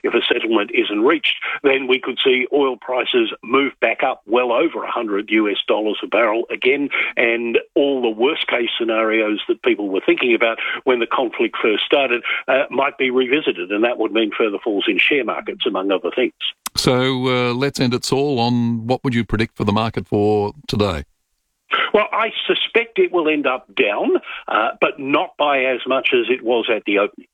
if a settlement isn't reached, then we could see oil prices move back up well over $100 a barrel again, and all the worst case scenarios that people were thinking about when the conflict first started might be revisited, and that would mean further falls in share markets, among other things. So let's end it, Saul, on what would you predict for the market for today? Well, I suspect it will end up down, but not by as much as it was at the opening.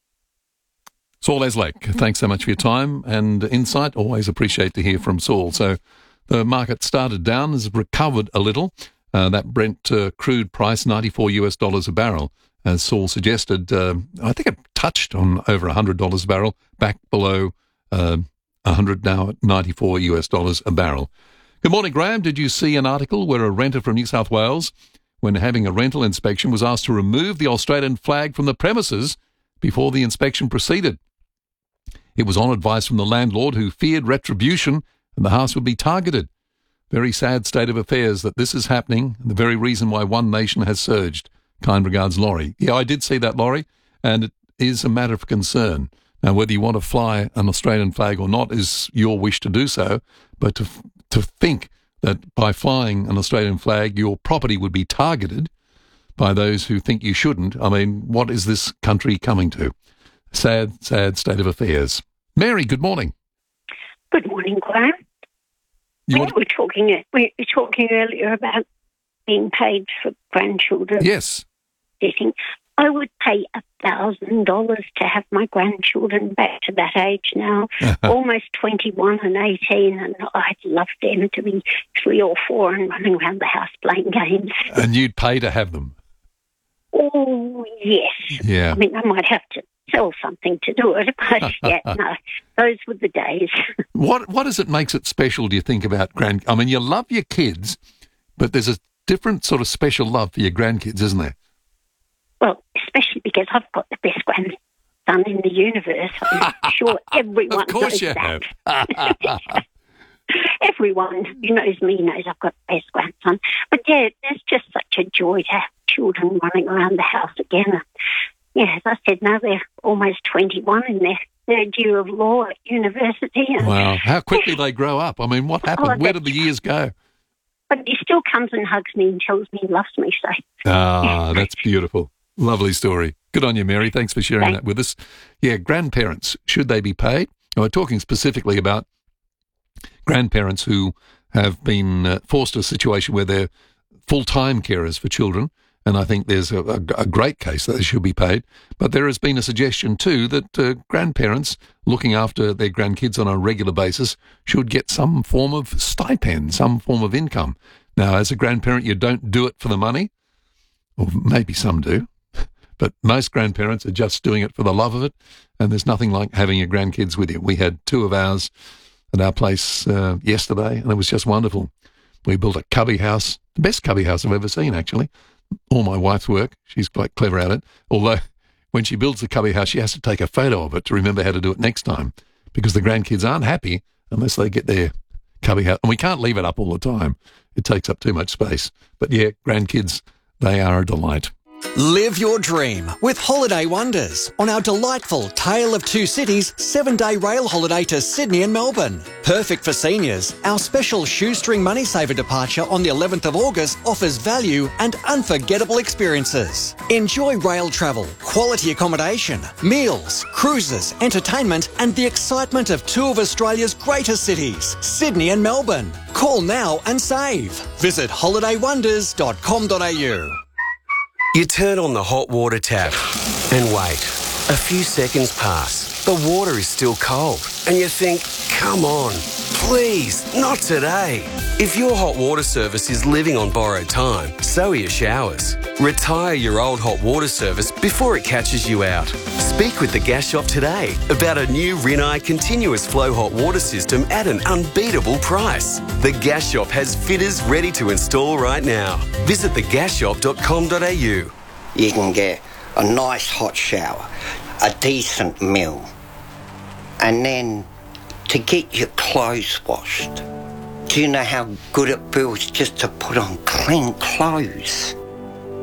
Saul Eslake, thanks so much for your time and insight. Always appreciate to hear from Saul. So the market started down, has recovered a little. That Brent crude price, $94 a barrel, as Saul suggested. I think it touched on over $100 a barrel, back below 100 now at $94 a barrel. Good morning, Graham. Did you see an article where a renter from New South Wales, when having a rental inspection, was asked to remove the Australian flag from the premises before the inspection proceeded? It was on advice from the landlord, who feared retribution and the house would be targeted. Very sad state of affairs that this is happening, and the very reason why One Nation has surged. Kind regards, Laurie. Yeah, I did see that, Laurie, and it is a matter of concern. Now, whether you want to fly an Australian flag or not is your wish to do so, but to think that by flying an Australian flag, your property would be targeted by those who think you shouldn't, I mean, what is this country coming to? Sad, sad state of affairs. Mary, good morning. Good morning, Graham. We were talking earlier about being paid for grandchildren. Yes. I would pay $1,000 to have my grandchildren back to that age now, almost 21 and 18, and I'd love them to be 3 or 4 and running around the house playing games. And you'd pay to have them? Oh, yes. Yeah. I mean, I might have to sell something to do it, but yeah, no, those were the days. What is it makes it special, do you think, about I mean, you love your kids, but there's a different sort of special love for your grandkids, isn't there? Well, especially because I've got the best grandson in the universe. I'm sure everyone of course knows you that. have. Everyone who knows me knows I've got the best grandson. But yeah, there's just such a joy to have children running around the house again. Yeah, as I said, now they're almost 21 in their third year of law at university. And wow, how quickly they grow up. I mean, what happened? Where did the years go? But he still comes and hugs me and tells me he loves me. So. That's beautiful. Lovely story. Good on you, Mary. Thanks for sharing that with us. Yeah, grandparents, should they be paid? We're talking specifically about grandparents who have been forced to a situation where they're full-time carers for children, and I think there's a great case that they should be paid. But there has been a suggestion too that grandparents looking after their grandkids on a regular basis should get some form of stipend, some form of income. Now, as a grandparent, you don't do it for the money, or maybe some do, but most grandparents are just doing it for the love of it, and there's nothing like having your grandkids with you. We had 2 of ours at our place yesterday, and it was just wonderful. We built a cubby house, the best cubby house I've ever seen, actually. All my wife's work. She's quite clever at it. Although when she builds the cubby house, she has to take a photo of it to remember how to do it next time, because the grandkids aren't happy unless they get their cubby house. And we can't leave it up all the time. It takes up too much space. But yeah, grandkids, they are a delight. Live your dream with Holiday Wonders on our delightful Tale of Two Cities 7-day rail holiday to Sydney and Melbourne. Perfect for seniors, our special shoestring money saver departure on the 11th of August offers value and unforgettable experiences. Enjoy rail travel, quality accommodation, meals, cruises, entertainment and the excitement of 2 of Australia's greatest cities, Sydney and Melbourne. Call now and save. Visit holidaywonders.com.au. You turn on the hot water tap and wait. A few seconds pass. The water is still cold and you think, come on, please, not today. If your hot water service is living on borrowed time, so are your showers. Retire your old hot water service before it catches you out. Speak with the Gas Shop today about a new Rinnai continuous flow hot water system at an unbeatable price. The Gas Shop has fitters ready to install right now. Visit thegasshop.com.au. You can get a nice hot shower, a decent meal, and then to get your clothes washed. Do you know how good it feels just to put on clean clothes?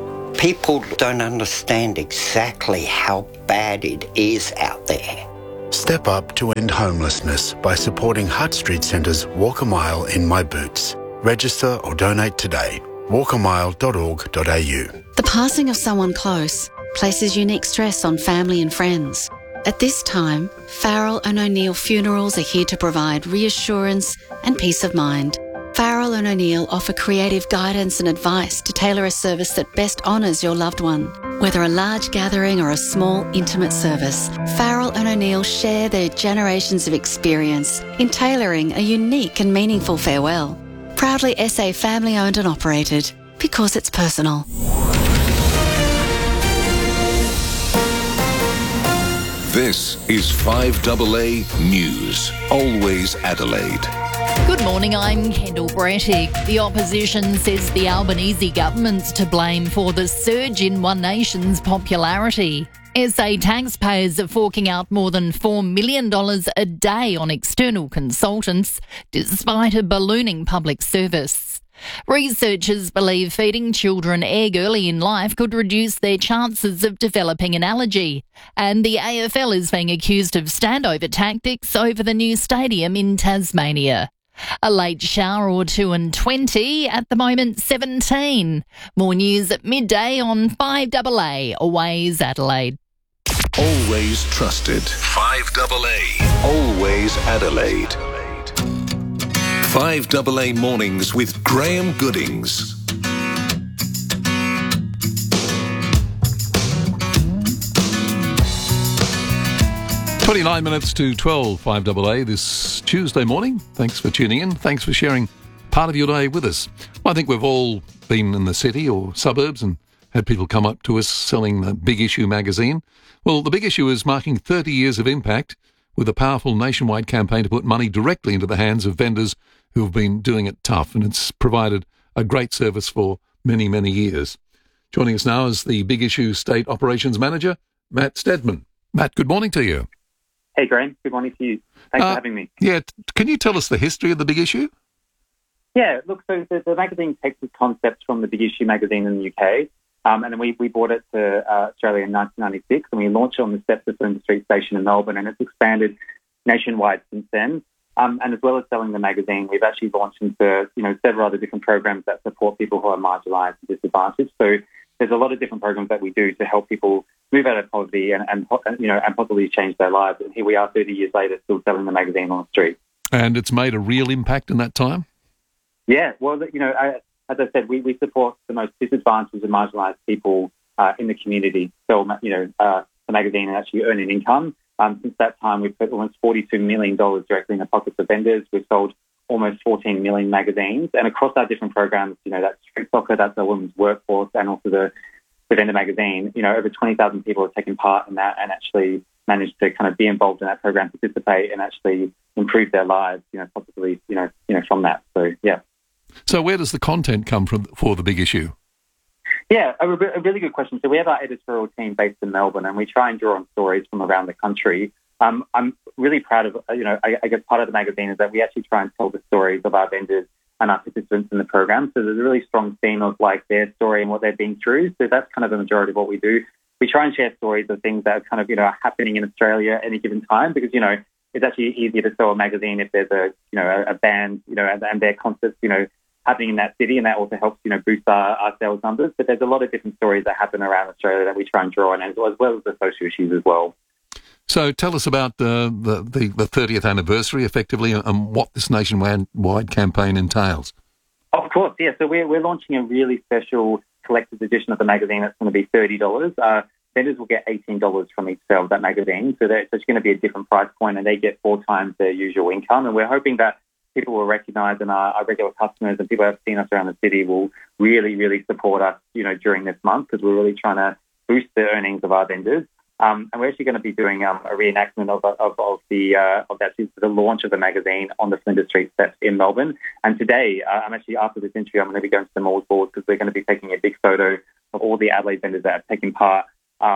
People don't understand exactly how bad it is out there. Step up to end homelessness by supporting Hutt Street Centre's Walk a Mile in My Boots. Register or donate today. walkamile.org.au. The passing of someone close places unique stress on family and friends. At this time, Farrell and O'Neill Funerals are here to provide reassurance and peace of mind. Farrell and O'Neill offer creative guidance and advice to tailor a service that best honours your loved one. Whether a large gathering or a small, intimate service, Farrell and O'Neill share their generations of experience in tailoring a unique and meaningful farewell. Proudly SA family owned and operated, because it's personal. This is 5AA News, always Adelaide. Good morning, I'm Kendall Brettig. The opposition says the Albanese government's to blame for the surge in One Nation's popularity. SA taxpayers are forking out more than $4 million a day on external consultants, despite a ballooning public service. Researchers believe feeding children egg early in life could reduce their chances of developing an allergy. And the AFL is being accused of standover tactics over the new stadium in Tasmania. A late shower or 2 and 20, at the moment 17. More news at midday on 5AA, Always Adelaide. Always trusted. 5AA, always Adelaide. 5AA Mornings with Graham Goodings. 29 minutes to 12, 5AA this Tuesday morning. Thanks for tuning in. Thanks for sharing part of your day with us. Well, I think we've all been in the city or suburbs and had people come up to us selling the Big Issue magazine. Well, the Big Issue is marking 30 years of impact with a powerful nationwide campaign to put money directly into the hands of vendors who have been doing it tough, and it's provided a great service for many, many years. Joining us now is the Big Issue State Operations Manager, Matt Stedman. Matt, good morning to you. Hey, Graham. Good morning to you. Thanks for having me. Yeah, can you tell us the history of the Big Issue? Yeah, look, so the magazine takes its concepts from the Big Issue magazine in the UK, and then we brought it to Australia in 1996, and we launched it on the steps of Flinders Street Station in Melbourne, and it's expanded nationwide since then. And as well as selling the magazine, we've actually launched into several other different programs that support people who are marginalised and disadvantaged. So there's a lot of different programs that we do to help people move out of poverty and possibly change their lives. And here we are 30 years later, still selling the magazine on the street. And it's made a real impact in that time? Yeah, well, as I said, we support the most disadvantaged and marginalised people in the community. So, the magazine and actually earn an income. Since that time, we've put almost $42 million directly in the pockets of vendors. We've sold almost 14 million magazines. And across our different programs, that's street soccer, that's the women's workforce, and also the vendor magazine, over 20,000 people have taken part in that and actually managed to kind of be involved in that program, participate, and actually improve their lives, possibly, from that. So, yeah. So where does the content come from for the Big Issue? Yeah, a really good question. So we have our editorial team based in Melbourne, and we try and draw on stories from around the country. I'm really proud of, I guess part of the magazine is that we actually try and tell the stories of our vendors and our participants in the program. So there's a really strong theme of like their story and what they've been through. So that's kind of the majority of what we do. We try and share stories of things that are kind of, are happening in Australia at any given time because, it's actually easier to sell a magazine if there's a band, and their concerts, happening in that city, and that also helps, boost our sales numbers. But there's a lot of different stories that happen around Australia that we try and draw on, as well as the social issues as well. So tell us about the 30th anniversary, effectively, and what this nationwide campaign entails. Of course, yeah. So we're launching a really special collector's edition of the magazine that's going to be $30. Vendors will get $18 from each sale of that magazine. So it's going to be a different price point, and they get 4 times their usual income. And we're hoping that people will recognise, and our regular customers and people who have seen us around the city will really, really support us, during this month because we're really trying to boost the earnings of our vendors. And we're actually going to be doing a reenactment of the launch of the magazine on the Flinders Street steps in Melbourne. And today, I'm actually, after this interview, I'm going to be going to the Malls board because we're going to be taking a big photo of all the Adelaide vendors that have taken part,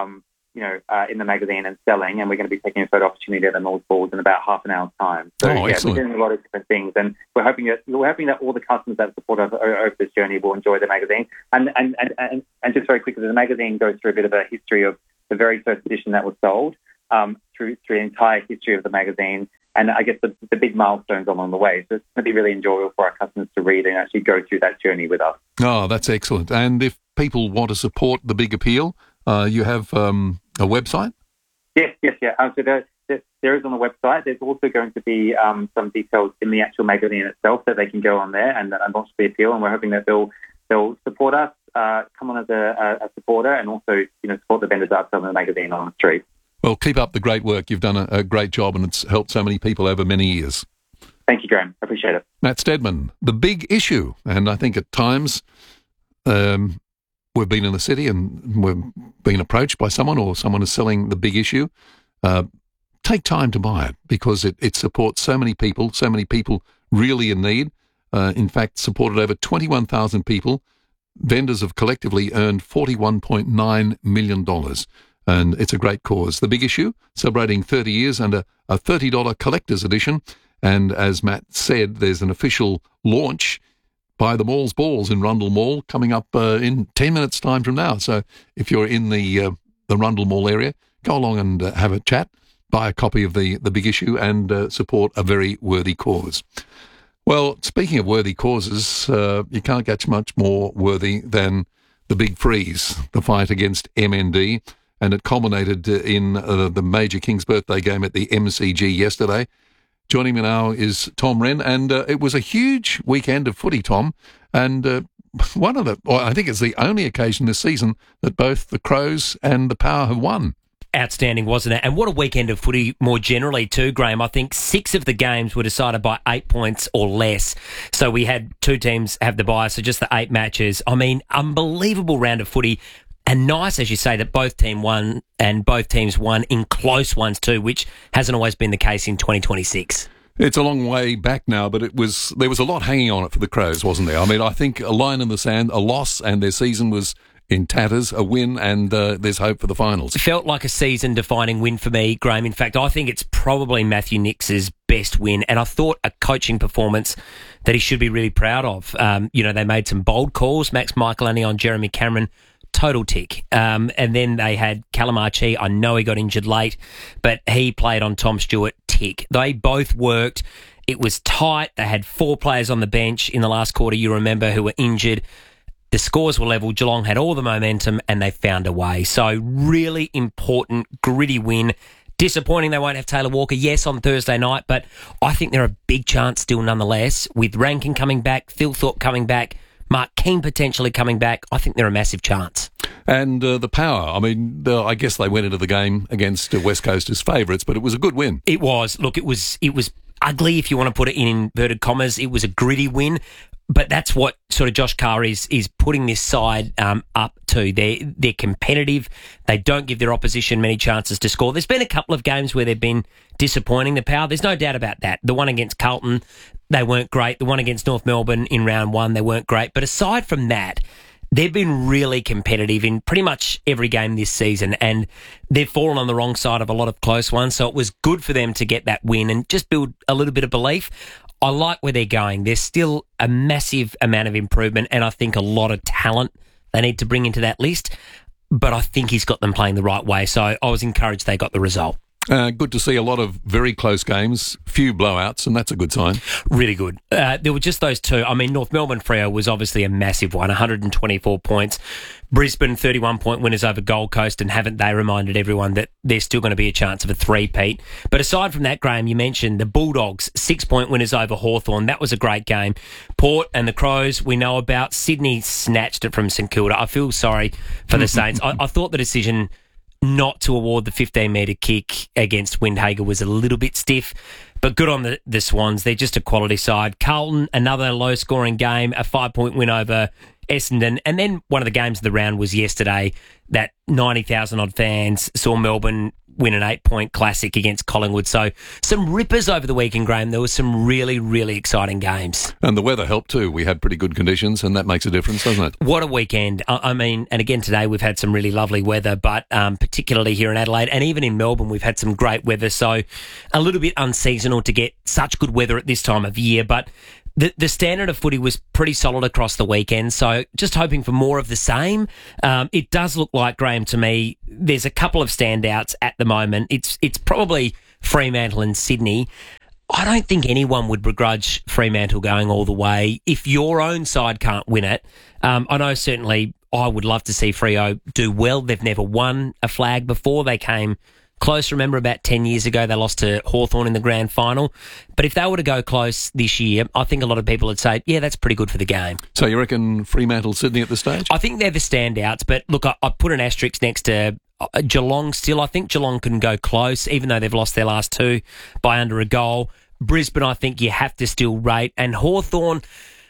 in the magazine and selling. And we're going to be taking a photo opportunity at the Malls board in about half an hour's time. So we're doing a lot of different things, and we're hoping that all the customers that support us over this journey will enjoy the magazine. And just very quickly, the magazine goes through a bit of a history of the very first edition that was sold. through the entire history of the magazine, and I guess the big milestones along the way. So it's going to be really enjoyable for our customers to read and actually go through that journey with us. Oh, that's excellent. And if people want to support the Big Appeal, you have a website? Yes. So there is on the website. There's also going to be some details in the actual magazine itself that they can go on there and launch the appeal. And we're hoping that they'll support us, come on as a supporter, and also support the vendors outside the magazine on the street. Well, keep up the great work. You've done a great job, and it's helped so many people over many years. Thank you, Graham. I appreciate it. Matt Stedman, the big issue. And I think at times we've been in the city and we've been approached by someone, or someone is selling the big issue. Take time to buy it, because it supports so many people really in need. In fact, supported over 21,000 people. Vendors have collectively earned $41.9 million. And it's a great cause. The Big Issue, celebrating 30 years under a $30 collector's edition. And as Matt said, there's an official launch by the Mall's Balls in Rundle Mall coming up in 10 minutes' time from now. So if you're in the Rundle Mall area, go along and have a chat, buy a copy of the Big Issue, and support a very worthy cause. Well, speaking of worthy causes, you can't get much more worthy than the Big Freeze, the fight against MND. And it culminated in the major King's birthday game at the MCG yesterday. Joining me now is Tom Wren, and it was a huge weekend of footy, Tom, and I think it's the only occasion this season that both the Crows and the Power have won. Outstanding, wasn't it? And what a weekend of footy more generally too, Graham. I think 6 of the games were decided by 8 points or less. So we had 2 teams have the bye, so just the 8 matches. I mean, unbelievable round of footy. And nice, as you say, that both teams won in close ones too, which hasn't always been the case in 2026. It's a long way back now, but there was a lot hanging on it for the Crows, wasn't there? I mean, I think a line in the sand, a loss, and their season was in tatters. A win, and there's hope for the finals. It felt like a season-defining win for me, Graham. In fact, I think it's probably Matthew Nix's best win, and I thought a coaching performance that he should be really proud of. They made some bold calls. Max Michelini on Jeremy Cameron, total tick. And then they had Callum Archie. I know he got injured late, but he played on Tom Stewart, tick. They both worked. It was tight. They had 4 players on the bench in the last quarter, you remember, who were injured. The scores were level. Geelong had all the momentum and they found a way. So really important, gritty win. Disappointing they won't have Taylor Walker, yes, on Thursday night, but I think they're a big chance still nonetheless. With Rankin coming back, Phil Thorpe coming back, Mark King potentially coming back, I think they're a massive chance. And the Power, I mean, I guess they went into the game against West Coast as favourites, but it was a good win. It was. Look, it was ugly, if you want to put it in inverted commas. It was a gritty win. But that's what sort of Josh Carr is putting this side up to. They're competitive. They don't give their opposition many chances to score. There's been a couple of games where they've been disappointing, the Power. There's no doubt about that. The one against Carlton, they weren't great. The one against North Melbourne in round 1, they weren't great. But aside from that, they've been really competitive in pretty much every game this season, and they've fallen on the wrong side of a lot of close ones. So it was good for them to get that win and just build a little bit of belief. I like where they're going. There's still a massive amount of improvement, and I think a lot of talent they need to bring into that list. But I think he's got them playing the right way. So I was encouraged they got the result. Good to see a lot of very close games, few blowouts, and that's a good sign. Really good. There were just those 2. I mean, North Melbourne Freo was obviously a massive one, 124 points. Brisbane, 31-point winners over Gold Coast, and haven't they reminded everyone that there's still going to be a chance of a 3-peat. But aside from that, Graham, you mentioned the Bulldogs, 6-point winners over Hawthorn. That was a great game. Port and the Crows, we know about. Sydney snatched it from St Kilda. I feel sorry for the Saints. I thought the decision not to award the 15-metre kick against Windhager was a little bit stiff, but good on the Swans. They're just a quality side. Carlton, another low-scoring game, a 5-point win over Essendon. And then one of the games of the round was yesterday that 90,000-odd fans saw Melbourne win an 8-point classic against Collingwood. So some rippers over the weekend, Graham. There were some really, really exciting games. And the weather helped too. We had pretty good conditions, and that makes a difference, doesn't it? What a weekend. I mean, and again today we've had some really lovely weather, but particularly here in Adelaide and even in Melbourne we've had some great weather. So a little bit unseasonal to get such good weather at this time of year, but The standard of footy was pretty solid across the weekend, so just hoping for more of the same. It does look like, Graham, to me, there's a couple of standouts at the moment. It's probably Fremantle and Sydney. I don't think anyone would begrudge Fremantle going all the way if your own side can't win it. I know certainly I would love to see Freo do well. They've never won a flag before. They came close, remember, about 10 years ago. They lost to Hawthorn in the grand final. But if they were to go close this year, I think a lot of people would say, yeah, that's pretty good for the game. So you reckon Fremantle, Sydney at this stage? I think they're the standouts. But look, I put an asterisk next to Geelong still. I think Geelong can go close, even though they've lost their last two by under a goal. Brisbane, I think you have to still rate. And Hawthorn,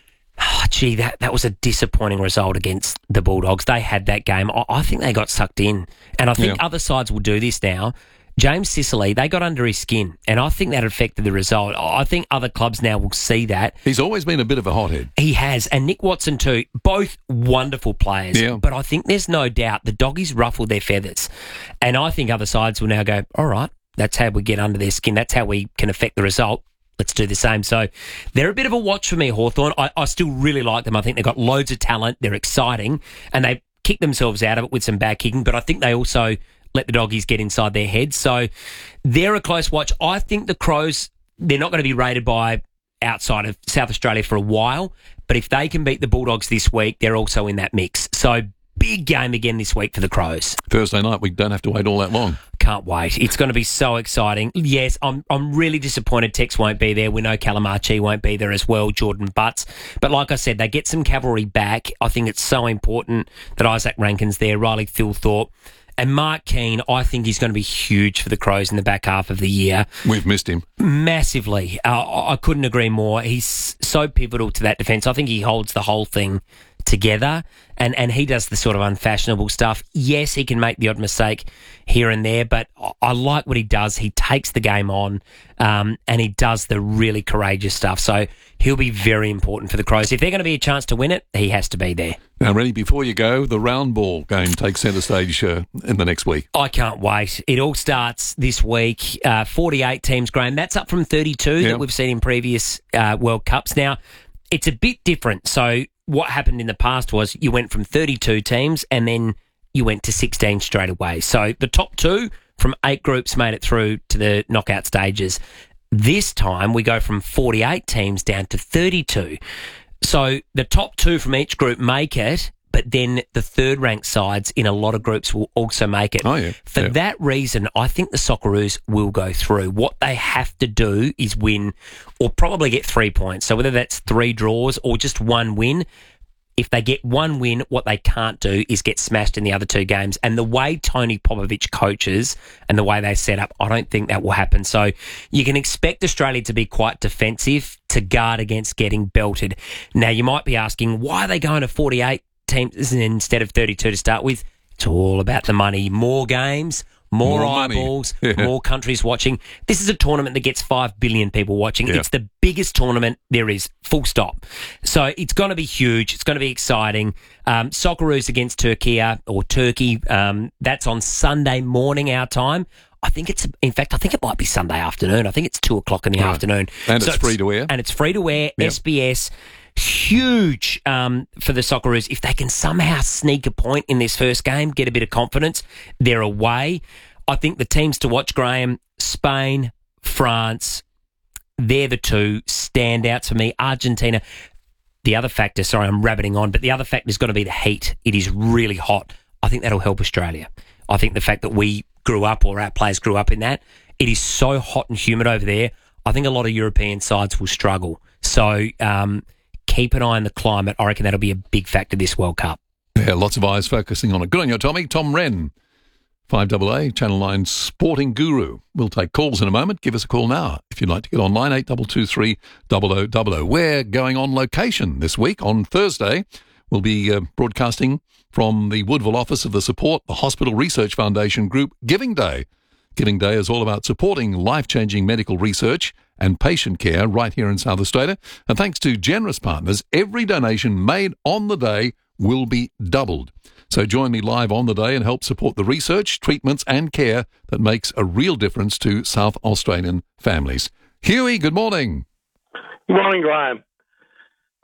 that was a disappointing result against the Bulldogs. They had that game. I think they got sucked in. And I think other sides will do this now. James Sicily, they got under his skin, and I think that affected the result. I think other clubs now will see that. He's always been a bit of a hothead. He has, and Nick Watson too, both wonderful players. Yeah. But I think there's no doubt the doggies ruffled their feathers. And I think other sides will now go, all right, that's how we get under their skin. That's how we can affect the result. Let's do the same. So they're a bit of a watch for me, Hawthorn. I still really like them. I think they've got loads of talent. They're exciting, and they kick themselves out of it with some bad kicking, but I think they also let the doggies get inside their heads. So they're a close watch. I think the Crows, they're not going to be rated by outside of South Australia for a while, but if they can beat the Bulldogs this week, they're also in that mix. So big game again this week for the Crows. Thursday night, we don't have to wait all that long. Can't wait. It's going to be so exciting. Yes, I'm really disappointed Tex won't be there. We know Calamachi won't be there as well, Jordan Butts. But like I said, they get some cavalry back. I think it's so important that Isaac Rankin's there, Riley Thilthorpe. And Mark Keane, I think he's going to be huge for the Crows in the back half of the year. We've missed him. Massively. I couldn't agree more. He's so pivotal to that defence. I think he holds the whole thing together, and he does the sort of unfashionable stuff. Yes, he can make the odd mistake here and there, but I like what he does. He takes the game on, and he does the really courageous stuff. So he'll be very important for the Crows. If they're going to be a chance to win it, he has to be there. Now, Rennie, before you go, the round ball game takes centre stage in the next week. I can't wait. It all starts this week. 48 teams, Graham. That's up from 32 that we've seen in previous World Cups. Now, it's a bit different. So what happened in the past was you went from 32 teams and then you went to 16 straight away. So the top two from 8 groups made it through to the knockout stages. This time we go from 48 teams down to 32. So the top 2 from each group make it, but then the third-ranked sides in a lot of groups will also make it. Oh, yeah. For that reason, I think the Socceroos will go through. What they have to do is win or probably get 3 points. So whether that's 3 draws or just 1 win, if they get 1 win, what they can't do is get smashed in the other 2 games. And the way Tony Popovich coaches and the way they set up, I don't think that will happen. So you can expect Australia to be quite defensive to guard against getting belted. Now, you might be asking, why are they going to 48 teams instead of 32 to start with? It's all about the money. More games, more eyeballs, more countries watching. This is a tournament that gets 5 billion people watching. It's the biggest tournament there is, full stop. So it's going to be huge. It's going to be exciting. Socceroos against Turkey, that's on Sunday morning our time. I think it might be Sunday afternoon. I think it's 2:00 in the afternoon. And it's free to air. And it's free to air, SBS. Huge for the Socceroos. If they can somehow sneak a point in this first game, get a bit of confidence, they're away. I think the teams to watch, Graham, Spain, France, they're the 2 standouts for me. Argentina, the other factor, sorry, I'm rabbiting on, but the other factor is going to be the heat. It is really hot. I think that'll help Australia. I think the fact that we grew up, or our players grew up in that, it is so hot and humid over there, I think a lot of European sides will struggle. So, keep an eye on the climate. I reckon that'll be a big factor this World Cup. Yeah, lots of eyes focusing on it. Good on you, Tommy. Tom Wren, 5AA, Channel 9 sporting guru. We'll take calls in a moment. Give us a call now if you'd like to get online, 8223 0000. We're going on location this week. On Thursday, we'll be broadcasting from the Woodville office of the Support the Hospital Research Foundation Group Giving Day. Giving Day is all about supporting life-changing medical research and patient care right here in South Australia. And thanks to generous partners, every donation made on the day will be doubled. So join me live on the day and help support the research, treatments and care that makes a real difference to South Australian families. Huey, good morning. Good morning, Graham.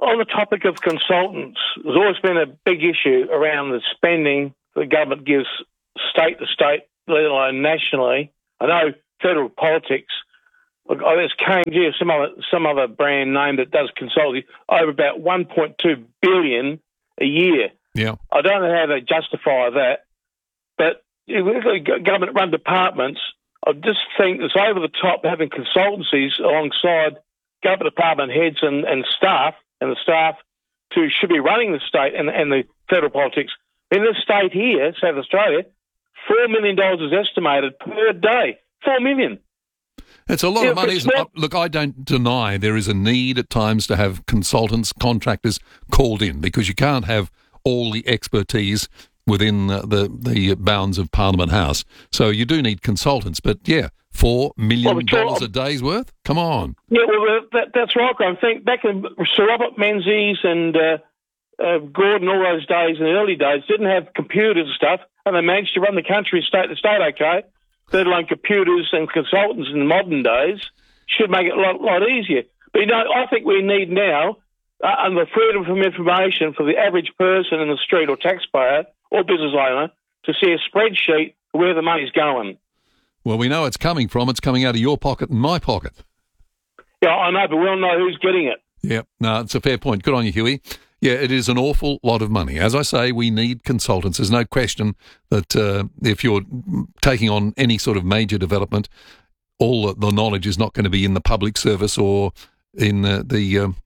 on the topic of consultants, there's always been a big issue around the spending the government gives state to state, let alone nationally. I know federal politics, look, there's KMG or some other brand name that does consulting, over about $1.2 billion a year. Yeah. I don't know how they justify that, but government-run departments, I just think it's over the top having consultancies alongside government department heads and staff, and the staff who should be running the state and the federal politics. In this state here, South Australia, $4 million is estimated per day. $4 million. It's a lot of money, isn't it? Look, I don't deny there is a need at times to have consultants, contractors called in, because you can't have all the expertise within the bounds of Parliament House. So you do need consultants. But, yeah, $4 million a day's worth? Come on. Yeah, well, that's right. I think back in Sir Robert Menzies and Gordon, all those days in the early days, didn't have computers and stuff, and they managed to run the country state to state okay, let alone computers and consultants in the modern days. Should make it a lot easier. But, I think we need now, under freedom from information for the average person in the street or taxpayer or business owner, to see a spreadsheet of where the money's going. Well, we know it's coming from. It's coming out of your pocket and my pocket. Yeah, I know, but we don't know who's getting it. Yeah, no, it's a fair point. Good on you, Huey. Yeah, it is an awful lot of money. As I say, we need consultants. There's no question that if you're taking on any sort of major development, all the knowledge is not going to be in the public service or in the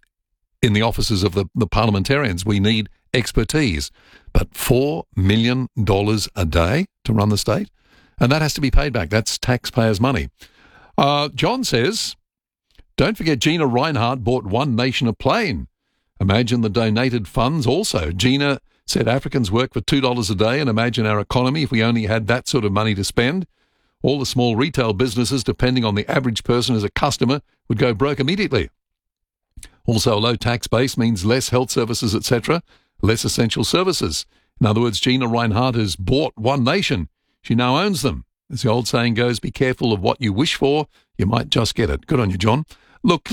offices of the parliamentarians. We need expertise. But $4 million a day to run the state? And that has to be paid back. That's taxpayers' money. John says, don't forget Gina Rinehart bought One Nation a plane. Imagine the donated funds also. Gina said Africans work for $2 a day, and imagine our economy if we only had that sort of money to spend. All the small retail businesses, depending on the average person as a customer, would go broke immediately. Also, a low tax base means less health services, etc., less essential services. In other words, Gina Rinehart has bought One Nation. She now owns them. As the old saying goes, be careful of what you wish for. You might just get it. Good on you, John. Look,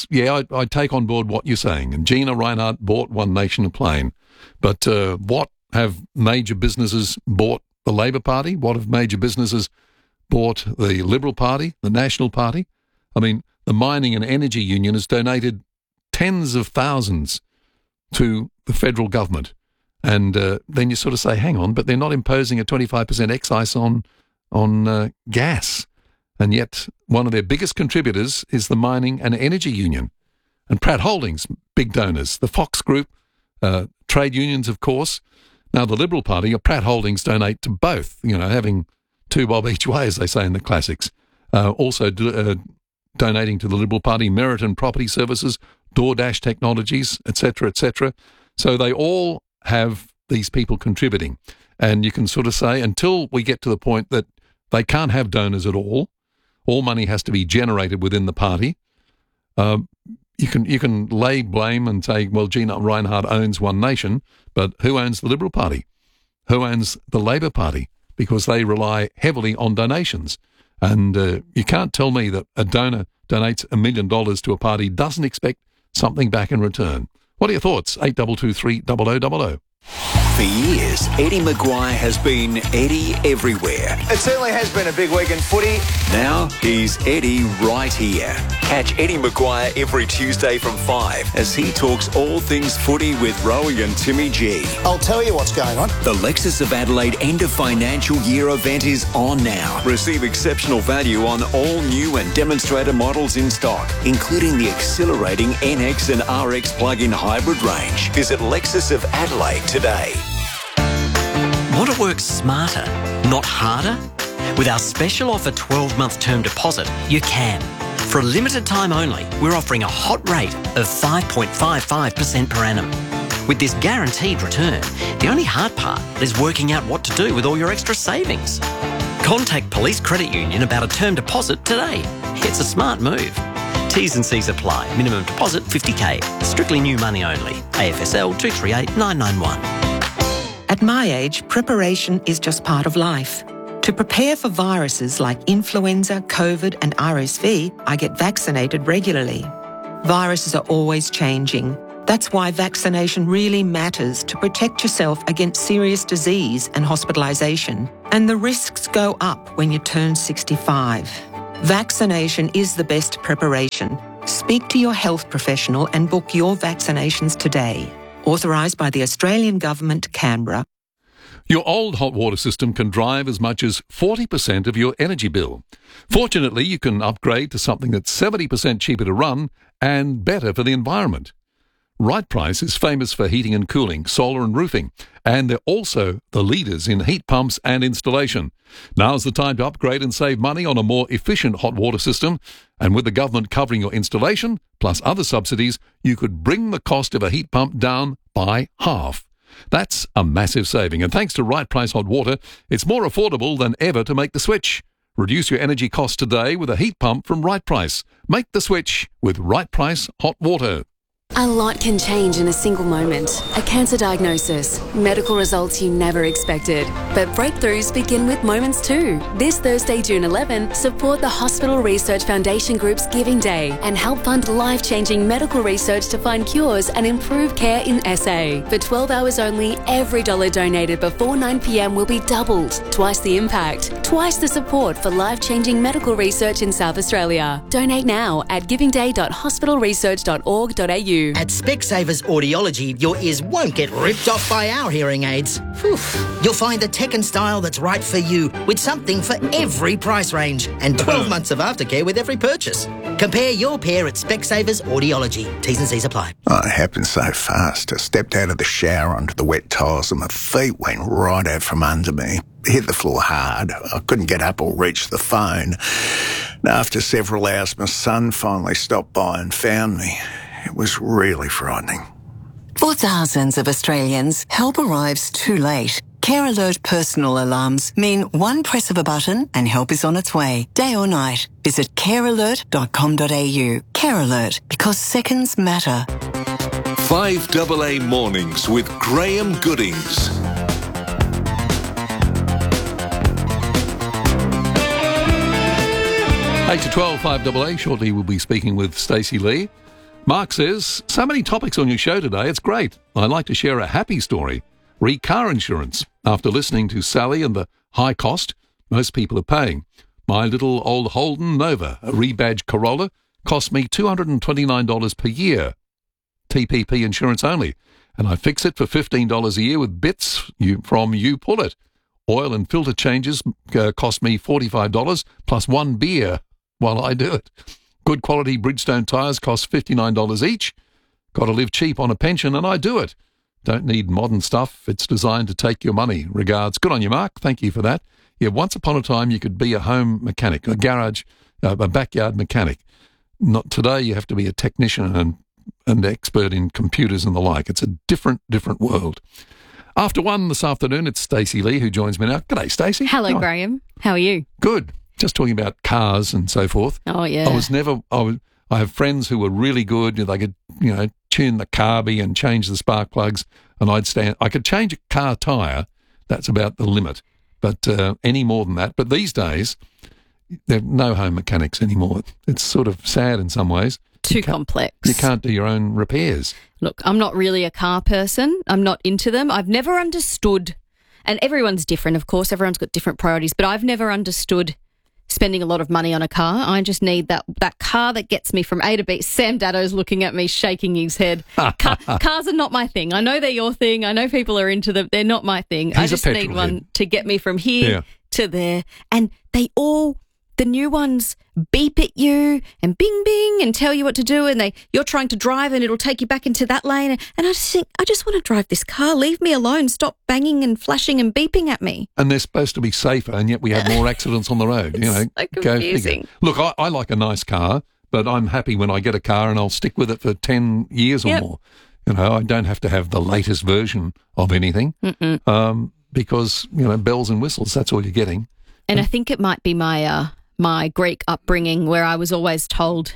I take on board what you're saying. And Gina Rinehart bought One Nation a plane. But what have major businesses bought the Labor Party? What have major businesses bought the Liberal Party, the National Party? I mean, the Mining and Energy Union has donated tens of thousands to the federal government. And then you sort of say, hang on, but they're not imposing a 25% excise on gas. And yet one of their biggest contributors is the Mining and Energy Union. And Pratt Holdings, big donors. The Fox Group, trade unions, of course. Now, the Liberal Party, or Pratt Holdings, donate to both, having two bob each way, as they say in the classics. Also donating to the Liberal Party, Meriton Property Services, DoorDash Technologies, etc., etc. So they all have these people contributing. And you can sort of say, until we get to the point that they can't have donors at all money has to be generated within the party, you can lay blame and say, well, Gina Rinehart owns One Nation, but who owns the Liberal Party? Who owns the Labor Party? Because they rely heavily on donations. And you can't tell me that a donor donates $1 million to a party, doesn't expect something back in return. What are your thoughts? 8223 0000. For years, Eddie Maguire has been Eddie everywhere. It certainly has been a big week in footy. Now he's Eddie right here. Catch Eddie Maguire every Tuesday from 5 as he talks all things footy with Rowie and Timmy G. I'll tell you what's going on. The Lexus of Adelaide end of financial year event is on now. Receive exceptional value on all new and demonstrator models in stock, including the exhilarating NX and RX plug-in hybrid range. Visit Lexus of Adelaide today. Want to work smarter, not harder? With our special offer 12-month term deposit, you can. For a limited time only, we're offering a hot rate of 5.55% per annum. With this guaranteed return, the only hard part is working out what to do with all your extra savings. Contact Police Credit Union about a term deposit today. It's a smart move. T's and C's apply. Minimum deposit $50,000. Strictly new money only. AFSL 238991. At my age, preparation is just part of life. To prepare for viruses like influenza, COVID and RSV, I get vaccinated regularly. Viruses are always changing. That's why vaccination really matters to protect yourself against serious disease and hospitalisation. And the risks go up when you turn 65. Vaccination is the best preparation. Speak to your health professional and book your vaccinations today. Authorised by the Australian Government, Canberra. Your old hot water system can drive as much as 40% of your energy bill. Fortunately, you can upgrade to something that's 70% cheaper to run and better for the environment. Right Price is famous for heating and cooling, solar and roofing, and they're also the leaders in heat pumps and installation. Now's the time to upgrade and save money on a more efficient hot water system, and with the government covering your installation, plus other subsidies, you could bring the cost of a heat pump down by half. That's a massive saving, and thanks to Right Price Hot Water, it's more affordable than ever to make the switch. Reduce your energy costs today with a heat pump from Right Price. Make the switch with Right Price Hot Water. A lot can change in a single moment. A cancer diagnosis, medical results you never expected. But breakthroughs begin with moments too. This Thursday, June 11, support the Hospital Research Foundation Group's Giving Day and help fund life-changing medical research to find cures and improve care in SA. For 12 hours only, every dollar donated before 9 p.m. will be doubled. Twice the impact, twice the support for life-changing medical research in South Australia. Donate now at givingday.hospitalresearch.org.au. At Specsavers Audiology, your ears won't get ripped off by our hearing aids. Whew. You'll find the tech and style that's right for you, with something for every price range, and 12 months of aftercare with every purchase. Compare your pair at Specsavers Audiology. T's and C's apply. Oh, it happened so fast. I stepped out of the shower onto the wet tiles and my feet went right out from under me. Hit the floor hard. I couldn't get up or reach the phone. And after several hours, my son finally stopped by and found me. It was really frightening. For thousands of Australians, help arrives too late. Care Alert personal alarms mean one press of a button and help is on its way, day or night. Visit carealert.com.au. Care Alert, because seconds matter. 5AA Mornings with Graham Goodings. Eight to 12, 5AA. Shortly we'll be speaking with Stacey Lee. Mark says, so many topics on your show today, it's great. I'd like to share a happy story. Re-car insurance. After listening to Sally and the high cost most people are paying, my little old Holden Nova, a rebadged Corolla, cost me $229 per year. TPP insurance only. And I fix it for $15 a year with bits from You Pull It. Oil and filter changes cost me $45 plus one beer while I do it. Good quality Bridgestone tyres cost $59 each. Got to live cheap on a pension, and I do it. Don't need modern stuff. It's designed to take your money. Regards. Good on you, Mark. Thank you for that. Yeah, once upon a time, you could be a home mechanic, a garage, a backyard mechanic. Not today. You have to be a technician and an expert in computers and the like. It's a different world. After 1 this afternoon, it's Stacey Lee who joins me now. G'day, Stacey. Hello, Graham. How are you? Good. Just talking about cars and so forth. Oh, yeah. I have friends who were really good. They could, tune the carby and change the spark plugs, and I could change a car tyre. That's about the limit. But any more than that. But these days, there are no home mechanics anymore. It's sort of sad in some ways. Too complex. You can't do your own repairs. Look, I'm not really a car person. I'm not into them. I've never understood, and everyone's different, of course. Everyone's got different priorities, but I've never understood spending a lot of money on a car. I just need that car that gets me from A to B. Sam Daddo's looking at me, shaking his head. Cars are not my thing. I know they're your thing. I know people are into them. They're not my thing. I just need one to get me from here to there. And the new ones beep at you and bing, bing and tell you what to do, and you're trying to drive and it'll take you back into that lane. And I just think, I just want to drive this car. Leave me alone. Stop banging and flashing and beeping at me. And they're supposed to be safer, and yet we have more accidents on the road. So confusing. Look, I like a nice car, but I'm happy when I get a car and I'll stick with it for 10 years or more. I don't have to have the latest version of anything because, bells and whistles, that's all you're getting. And I think it might be my Greek upbringing, where I was always told,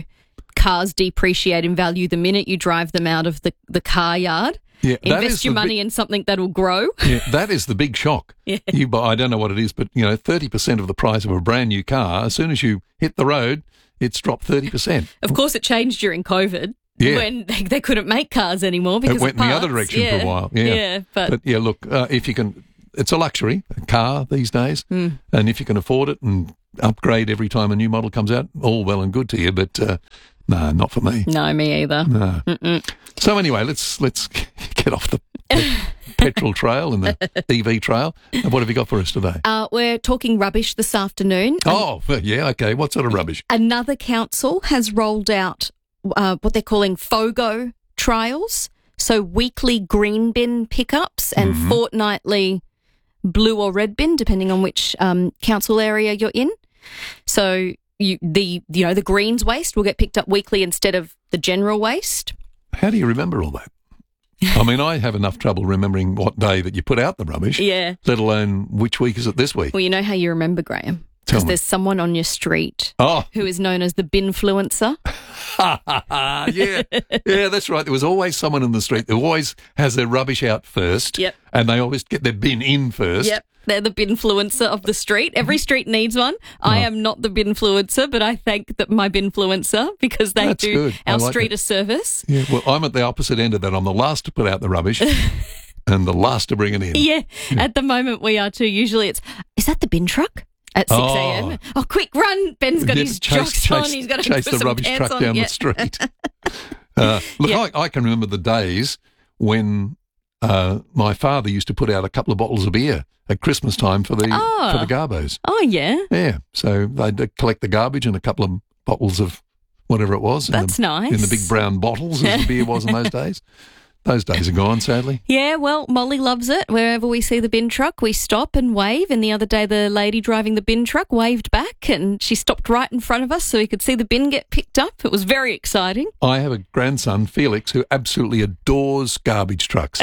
cars depreciate in value the minute you drive them out of the car yard. Yeah, invest your money in something that'll grow. Yeah, that is the big shock. Yeah. I don't know what it is, but 30% of the price of a brand new car, as soon as you hit the road, it's dropped 30%. Of course, it changed during COVID. when they couldn't make cars anymore because it went of in the parts. other direction for a while. Yeah, but yeah, look, if you can, it's a luxury, a car these days, and if you can afford it and upgrade every time a new model comes out, all well and good to you, but no, not for me. No, me either. No. So anyway, let's get off the petrol trail and the EV trail. And what have you got for us today? We're talking rubbish this afternoon. Oh, yeah, okay. What sort of rubbish? Another council has rolled out what they're calling FOGO trials, so weekly green bin pickups and fortnightly blue or red bin, depending on which council area you're in. So the greens waste will get picked up weekly instead of the general waste. How do you remember all that? I mean, I have enough trouble remembering what day that you put out the rubbish, let alone which week is it this week. Well, you know how you remember, Graham? Because there's someone on your street who is known as the binfluencer. Yeah, that's right. There was always someone in the street who always has their rubbish out first, and they always get their bin in first. Yep. They're the binfluencer of the street. Every street needs one. I am not the binfluencer, but I thank my binfluencer because they do our street a service. Yeah, well, I'm at the opposite end of that. I'm the last to put out the rubbish and the last to bring it in. Yeah, at the moment we are too. Usually is that the bin truck? At 6 a.m. Oh, quick, run. Ben's got his jocks on. He's got to chase put the some rubbish pants truck on. down the street. Look, I can remember the days when my father used to put out a couple of bottles of beer at Christmas time for the garbos. Oh, yeah. Yeah. So they'd collect the garbage and a couple of bottles of whatever it was. That's nice. In the big brown bottles, as the beer was in those days. Those days are gone, sadly. Yeah, well, Molly loves it. Wherever we see the bin truck, we stop and wave. And the other day, the lady driving the bin truck waved back and she stopped right in front of us so we could see the bin get picked up. It was very exciting. I have a grandson, Felix, who absolutely adores garbage trucks.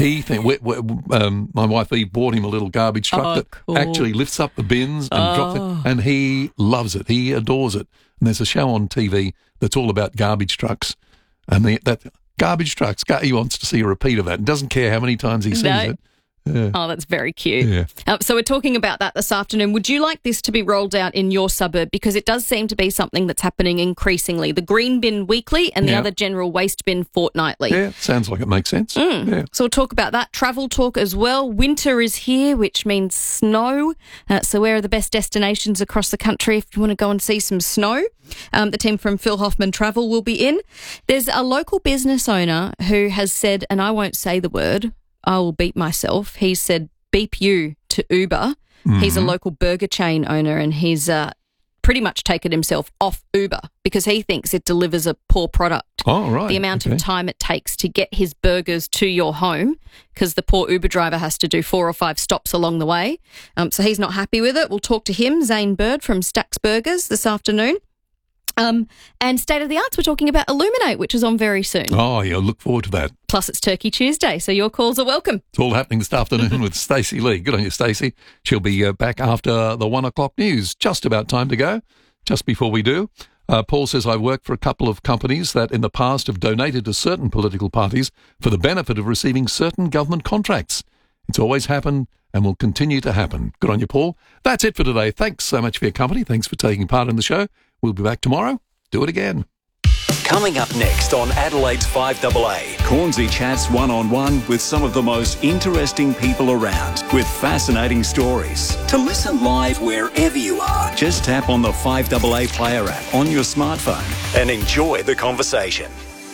My wife Eve bought him a little garbage truck that actually lifts up the bins and drops it, and he loves it. He adores it. And there's a show on TV that's all about garbage trucks, and garbage trucks. He wants to see a repeat of that. Doesn't care how many times he sees it. Yeah. Oh, that's very cute. Yeah. So we're talking about that this afternoon. Would you like this to be rolled out in your suburb? Because it does seem to be something that's happening increasingly. The green bin weekly and the other general waste bin fortnightly. Yeah, sounds like it makes sense. Yeah. So we'll talk about that. Travel talk as well. Winter is here, which means snow. So where are the best destinations across the country if you want to go and see some snow? The team from Phil Hoffman Travel will be in. There's a local business owner who has said, and I won't say the word, I will beat myself. He said, beep you to Uber. He's a local burger chain owner and he's pretty much taken himself off Uber because he thinks it delivers a poor product. Oh, right. The amount of time it takes to get his burgers to your home because the poor Uber driver has to do 4 or 5 stops along the way. So he's not happy with it. We'll talk to him, Zane Bird from Stacks Burgers this afternoon. And State of the Arts, we're talking about Illuminate, which is on very soon. Oh, yeah, look forward to that. Plus, it's Turkey Tuesday, so your calls are welcome. It's all happening this afternoon with Stacey Lee. Good on you, Stacey. She'll be back after the 1 o'clock news. Just about time to go. Just before we do, Paul says, I've worked for a couple of companies that in the past have donated to certain political parties for the benefit of receiving certain government contracts. It's always happened and will continue to happen. Good on you, Paul. That's it for today. Thanks so much for your company. Thanks for taking part in the show. We'll be back tomorrow. Do it again. Coming up next on Adelaide's 5AA, Cornsey chats one-on-one with some of the most interesting people around with fascinating stories. To listen live wherever you are, just tap on the 5AA Player app on your smartphone and enjoy the conversation.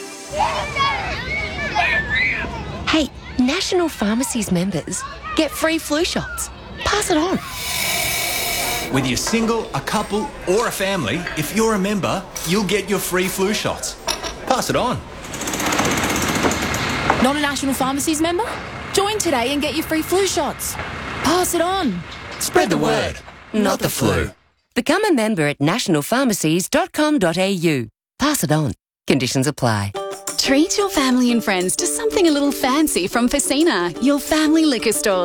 Hey, National Pharmacies members get free flu shots. Pass it on. Whether you're single, a couple, or a family, if you're a member, you'll get your free flu shots. Pass it on. Not a National Pharmacies member? Join today and get your free flu shots. Pass it on. Spread the word, not the flu. Become a member at nationalpharmacies.com.au. Pass it on. Conditions apply. Treat your family and friends to something a little fancy from Facina, your family liquor stores.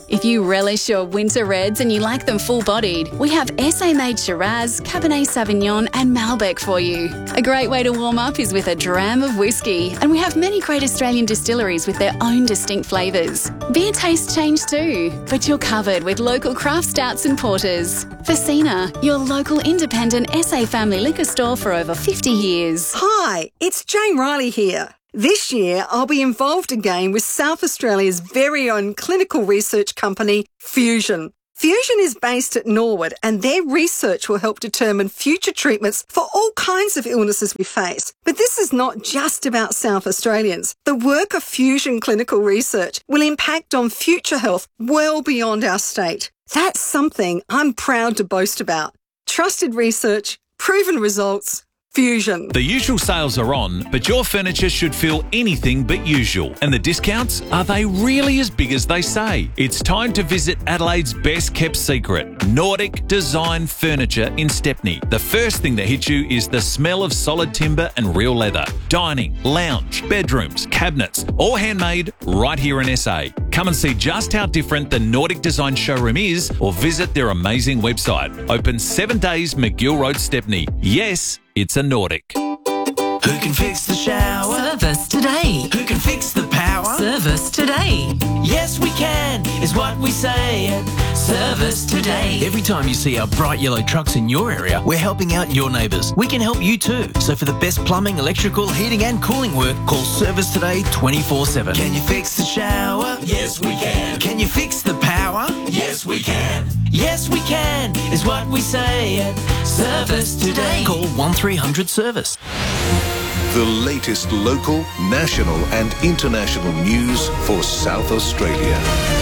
If you relish your winter reds and you like them full-bodied, we have SA-made Shiraz, Cabernet Sauvignon and Malbec for you. A great way to warm up is with a dram of whiskey, and we have many great Australian distilleries with their own distinct flavours. Beer tastes change too, but you're covered with local craft stouts and porters. Facina, your local independent SA family liquor store for over 50 years. Hi, it's Jane Riley here. This year, I'll be involved again with South Australia's very own clinical research company, Fusion. Fusion is based at Norwood, and their research will help determine future treatments for all kinds of illnesses we face. But this is not just about South Australians. The work of Fusion Clinical Research will impact on future health well beyond our state. That's something I'm proud to boast about. Trusted research, proven results, Fusion. The usual sales are on, but your furniture should feel anything but usual. And the discounts, are they really as big as they say? It's time to visit Adelaide's best kept secret, Nordic Design Furniture in Stepney. The first thing that hits you is the smell of solid timber and real leather. Dining, lounge, bedrooms, cabinets, all handmade right here in SA. Come and see just how different the Nordic Design showroom is, or visit their amazing website. Open 7 days, McGill Road, Stepney. Yes, it's a Nordic. Who can fix the shower? Service today. Who can fix the power? Service today. Yes, we can, is what we say at Service Today. Every time you see our bright yellow trucks in your area, we're helping out your neighbours. We can help you too. So for the best plumbing, electrical, heating and cooling work, call Service Today 24/7. Can you fix the shower? Yes, we can. Can you fix the power? Yes, we can. Yes, we can, is what we say at Service Today. Call 1300 Service. The latest local, national and international news for South Australia.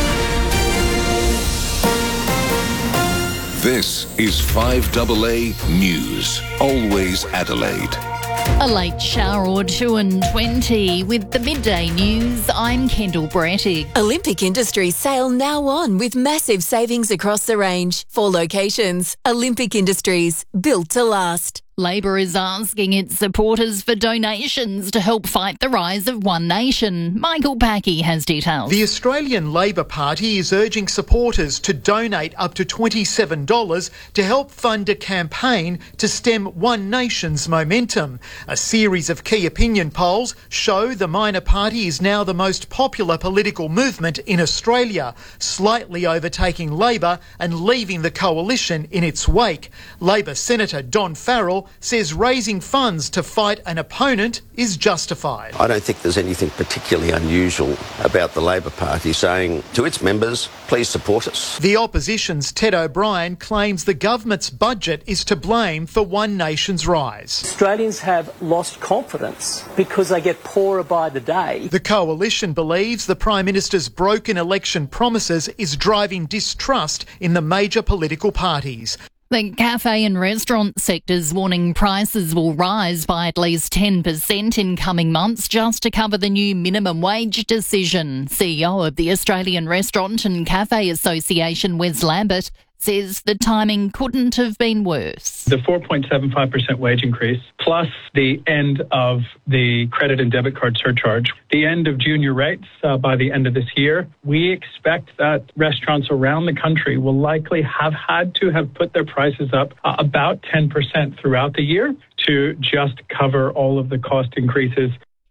This is 5AA News, always Adelaide. A late shower or 2 and 20 with the midday news. I'm Kendall Brattig. Olympic Industries sale now on with massive savings across the range. 4 locations. Olympic Industries, built to last. Labor is asking its supporters for donations to help fight the rise of One Nation. Michael Packey has details. The Australian Labor Party is urging supporters to donate up to $27 to help fund a campaign to stem One Nation's momentum. A series of key opinion polls show the minor party is now the most popular political movement in Australia, slightly overtaking Labor and leaving the coalition in its wake. Labor Senator Don Farrell says raising funds to fight an opponent is justified. I don't think there's anything particularly unusual about the Labor Party saying to its members, please support us. The opposition's Ted O'Brien claims the government's budget is to blame for One Nation's rise. Australians have lost confidence because they get poorer by the day. The coalition believes the Prime Minister's broken election promises is driving distrust in the major political parties. The cafe and restaurant sector's warning prices will rise by at least 10% in coming months just to cover the new minimum wage decision. CEO of the Australian Restaurant and Cafe Association, Wes Lambert, says the timing couldn't have been worse. The 4.75% wage increase, plus the end of the credit and debit card surcharge, the end of junior rates by the end of this year, we expect that restaurants around the country will likely have had to have put their prices up about 10% throughout the year to just cover all of the cost increases.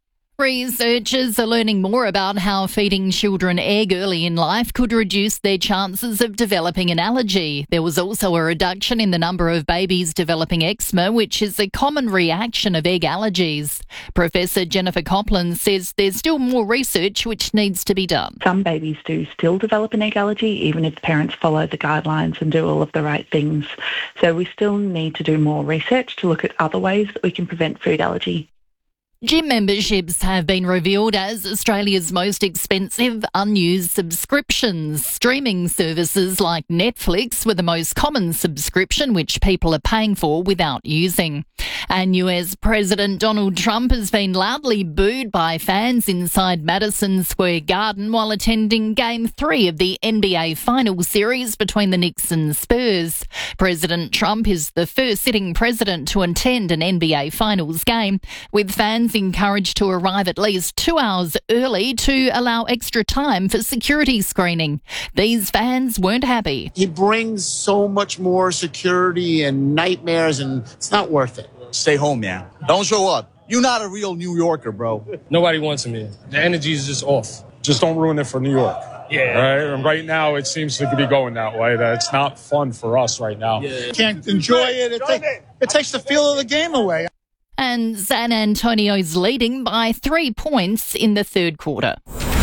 Researchers are learning more about how feeding children egg early in life could reduce their chances of developing an allergy. There was also a reduction in the number of babies developing eczema, which is a common reaction of egg allergies. Professor Jennifer Copland says there's still more research which needs to be done. Some babies do still develop an egg allergy, even if parents follow the guidelines and do all of the right things. So we still need to do more research to look at other ways that we can prevent food allergy. Gym memberships have been revealed as Australia's most expensive unused subscriptions. Streaming services like Netflix were the most common subscription which people are paying for without using. And US President Donald Trump has been loudly booed by fans inside Madison Square Garden while attending Game 3 of the NBA Finals series between the Knicks and Spurs. President Trump is the first sitting president to attend an NBA Finals game, with fans encouraged to arrive at least 2 hours early to allow extra time for security screening. These fans weren't happy. He brings so much more security and nightmares, and it's not worth it. Stay home, man. Don't show up. You're not a real New Yorker, bro. Nobody wants him here. The energy is just off. Just don't ruin it for New York. Yeah. Right? And right now, it seems to be going that way. That it's not fun for us right now. Yeah. Can't enjoy it. It takes the feel of the game away. And San Antonio's leading by 3 points in the third quarter.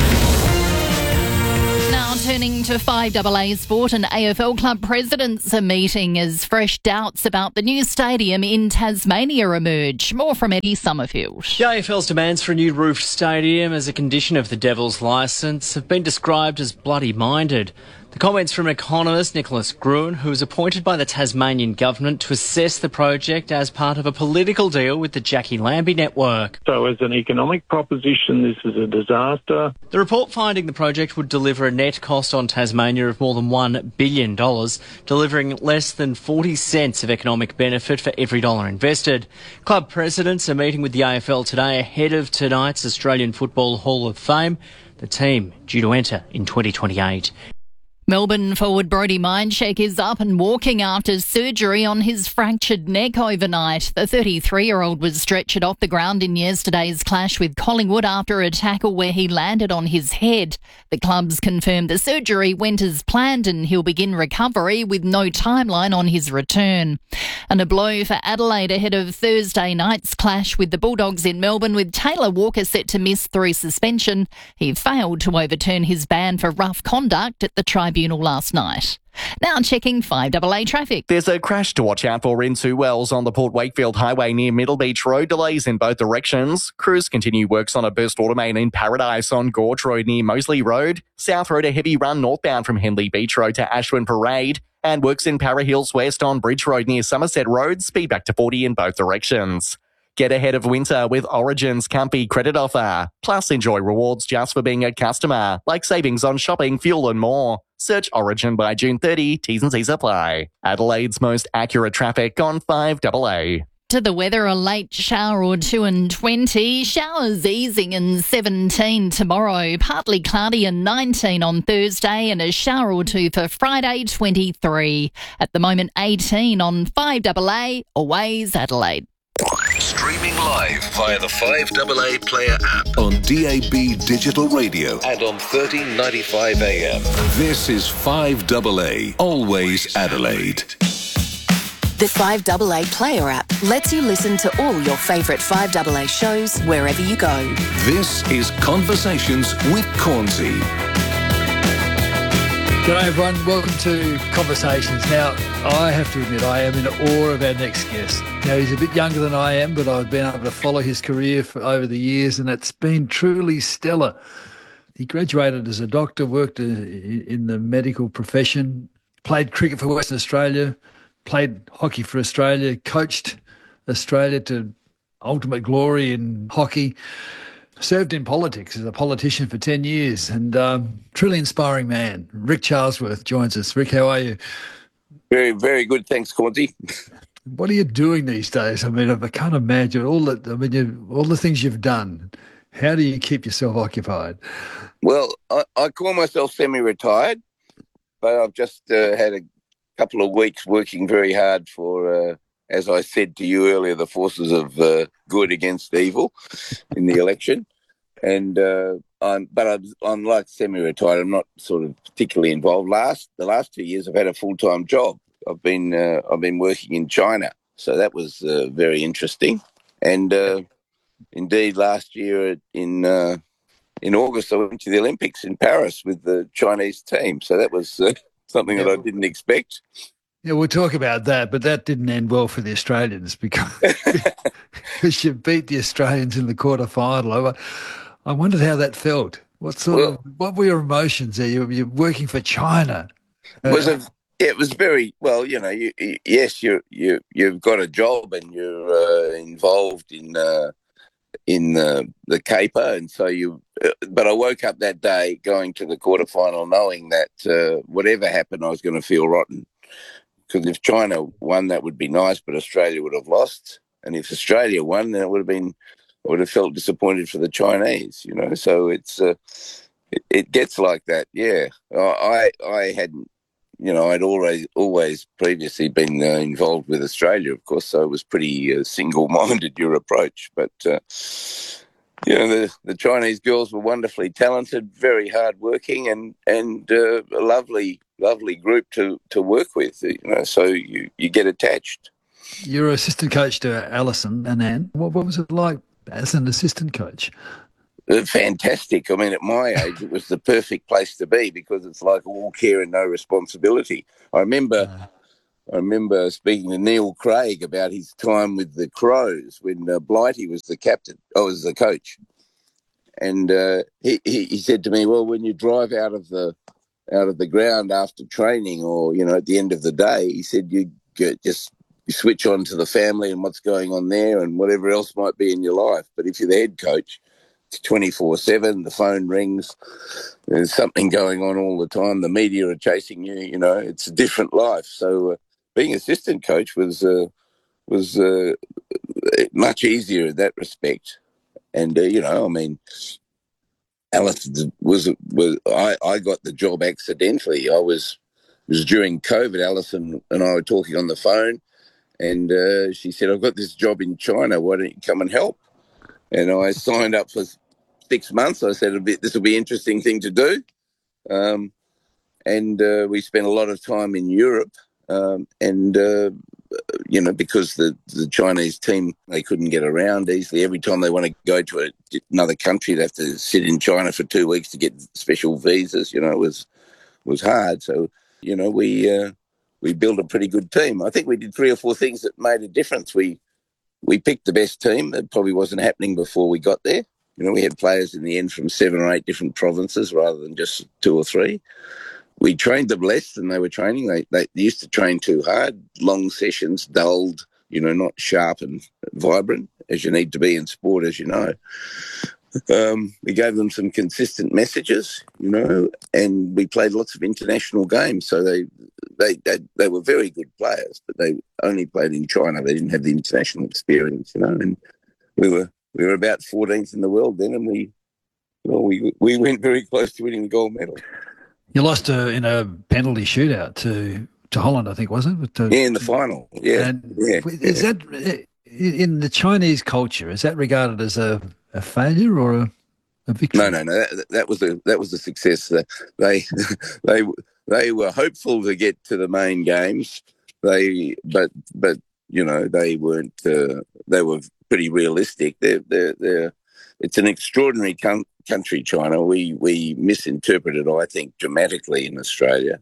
Now turning to 5AA sport, and AFL club presidents are meeting as fresh doubts about the new stadium in Tasmania emerge. More from Eddie Summerfield. The AFL's demands for a new roofed stadium as a condition of the Devils' licence have been described as bloody-minded. The comments from economist Nicholas Gruen, who was appointed by the Tasmanian government to assess the project as part of a political deal with the Jackie Lambie network. So as an economic proposition, this is a disaster. The report finding the project would deliver a net cost on Tasmania of more than $1 billion, delivering less than 40 cents of economic benefit for every dollar invested. Club presidents are meeting with the AFL today ahead of tonight's Australian Football Hall of Fame, the team due to enter in 2028. Melbourne forward Brody Mindcheck is up and walking after surgery on his fractured neck overnight. The 33-year-old was stretchered off the ground in yesterday's clash with Collingwood after a tackle where he landed on his head. The clubs confirmed the surgery went as planned and he'll begin recovery with no timeline on his return. And a blow for Adelaide ahead of Thursday night's clash with the Bulldogs in Melbourne, with Taylor Walker set to miss through suspension. He failed to overturn his ban for rough conduct at the tribunal last night. Now checking 5AA traffic. There's a crash to watch out for in Two Wells on the Port Wakefield Highway near Middle Beach Road. Delays in both directions. Crews continue works on a burst water main in Paradise on Gorge Road near Moseley Road. South Road a heavy run northbound from Henley Beach Road to Ashwin Parade. And works in Para Hills West on Bridge Road near Somerset Road. Speed back to 40 in both directions. Get ahead of winter with Origin's Comfy credit offer. Plus enjoy rewards just for being a customer, like savings on shopping, fuel and more. Search Origin by June 30. T's and C's apply. Adelaide's most accurate traffic on 5AA. To the weather, a late shower or two and 20. Showers easing and 17 tomorrow. Partly cloudy and 19 on Thursday, and a shower or two for Friday, 23. At the moment, 18 on 5AA. Always Adelaide. Streaming live via the 5AA Player app on DAB Digital Radio and on 1395 AM. This is 5AA, always Adelaide. The 5AA Player app lets you listen to all your favourite 5AA shows wherever you go. This is Conversations with Cornsey. G'day everyone, welcome to Conversations. Now, I have to admit, I am in awe of our next guest. Now, he's a bit younger than I am, but I've been able to follow his career over the years, and it's been truly stellar. He graduated as a doctor, worked in the medical profession, played cricket for Western Australia, played hockey for Australia, coached Australia to ultimate glory in hockey, served in politics as a politician for 10 years, and truly inspiring man. Rick Charlesworth joins us. Rick, how are you? Very, very good. Thanks, Cornsey. What are you doing these days? I mean, I can't imagine all the things you've done. How do you keep yourself occupied? Well, I call myself semi-retired, but I've just had a couple of weeks working very hard for, as I said to you earlier, the forces of good against evil in the election. And I'm like semi-retired. I'm not sort of particularly involved. The last 2 years, I've had a full-time job. I've been working in China, so that was very interesting. And indeed, last year in August, I went to the Olympics in Paris with the Chinese team. So that was something that I didn't expect. Yeah, we'll talk about that, but that didn't end well for the Australians because you beat the Australians in the quarterfinal. I wondered how that felt. What were your emotions there? You're working for China. It It was very well. Yes, you've got a job and you're involved in the caper, and so But I woke up that day going to the quarterfinal, knowing that whatever happened, I was going to feel rotten. Because if China won, that would be nice, but Australia would have lost. And if Australia won, then I would have felt disappointed for the Chinese. So it gets like that. Yeah, I hadn't. I'd always previously been involved with Australia, of course, so it was pretty single-minded, your approach. But, the Chinese girls were wonderfully talented, very hard-working, and a lovely group to work with, so you get attached. You're assistant coach to Alison and Anne. What was it like as an assistant coach? Fantastic. I mean, at my age, it was the perfect place to be because it's like all care and no responsibility. I remember speaking to Neil Craig about his time with the Crows when Blighty was the captain. I was the coach. And he said to me, well, when you drive out of the ground after training or, at the end of the day, he said you switch on to the family and what's going on there and whatever else might be in your life. But if you're the head coach, it's 24/7, the phone rings, there's something going on all the time, the media are chasing you, it's a different life. So being assistant coach was much easier in that respect. And, Alison I got the job accidentally. It was during COVID. Alison and I were talking on the phone and she said, I've got this job in China, why don't you come and help? And I signed up for 6 months. I said, this will be an interesting thing to do. And we spent a lot of time in Europe. Because the Chinese team, they couldn't get around easily. Every time they want to go to another country, they have to sit in China for 2 weeks to get special visas. It was hard. So, we built a pretty good team. I think we did 3 or 4 things that made a difference. We picked the best team. That probably wasn't happening before we got there. We had players in the end from 7 or 8 different provinces rather than just 2 or 3. We trained them less than they were training. They used to train too hard, long sessions, dulled, not sharp and vibrant as you need to be in sport, as you know. We gave them some consistent messages, and we played lots of international games. So they were very good players, but they only played in China. They didn't have the international experience, and we were about 14th in the world then, and we went very close to winning the gold medal. You lost in a penalty shootout to Holland, I think, was it? Yeah, in the final. Yeah. And is that in the Chinese culture? Is that regarded as a failure or a victory? No. That was a success. They were hopeful to get to the main games. They weren't. They were pretty realistic. It's an extraordinary country, China. We misinterpreted, I think, dramatically in Australia.